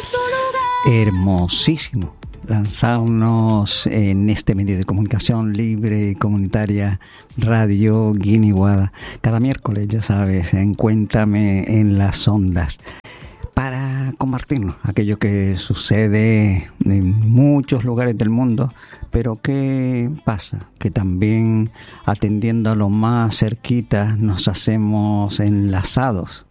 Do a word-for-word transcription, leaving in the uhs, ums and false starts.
Hermosísimo lanzarnos en este medio de comunicación libre y comunitaria, Radio Guiniguada, cada miércoles, ya sabes, en Cuéntame en las Ondas, para compartirnos aquello que sucede en muchos lugares del mundo, pero ¿qué pasa? Que también, atendiendo a lo más cerquita, nos hacemos enlazados